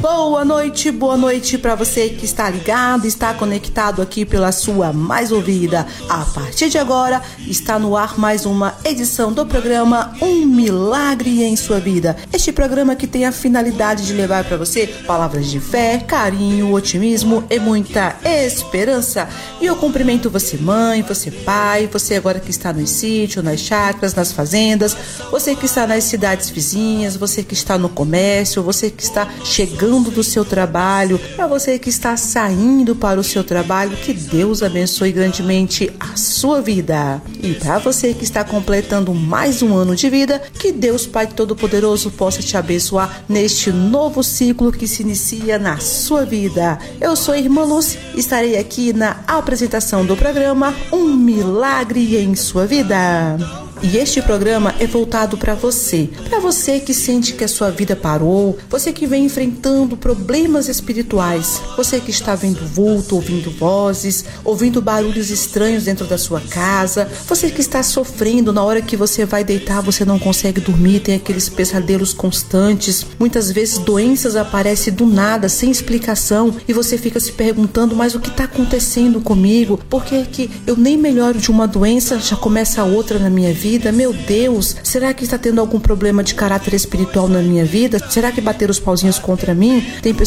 Boa noite para você que está ligado, está conectado aqui pela sua mais ouvida. A partir de agora, está no ar mais uma edição do programa Um Milagre em Sua Vida. Este programa que tem a finalidade de levar para você palavras de fé, carinho, otimismo e muita esperança. E eu cumprimento você mãe, você pai, você agora que está nos sítios, nas chácaras, nas fazendas, você que está nas cidades vizinhas, você que está no comércio, você que está chegando do seu trabalho, para você que está saindo para o seu trabalho, que Deus abençoe grandemente a sua vida. E para você que está completando mais um ano de vida, que Deus Pai Todo-Poderoso possa te abençoar neste novo ciclo que se inicia na sua vida. Eu sou a Irmã Luz, estarei aqui na apresentação do programa Um Milagre em Sua Vida. E este programa é voltado para você que sente que a sua vida parou, você que vem enfrentando problemas espirituais, você que está vendo vulto, ouvindo vozes, ouvindo barulhos estranhos dentro da sua casa, você que está sofrendo na hora que você vai deitar, você não consegue dormir, tem aqueles pesadelos constantes, muitas vezes doenças aparecem do nada, sem explicação, e você fica se perguntando, mas o que está acontecendo comigo? Por que que eu nem melhoro de uma doença, já começa outra na minha vida? Meu Deus, será que está tendo algum problema de caráter espiritual na minha vida? Será que bateram os pauzinhos contra mim? Tem